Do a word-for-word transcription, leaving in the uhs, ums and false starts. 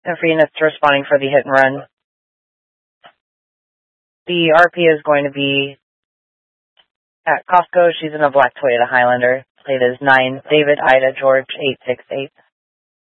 And for units responding for the hit and run, the R P is going to be at Costco. She's in a black Toyota Highlander. Plate is nine David Ida George eight six eight.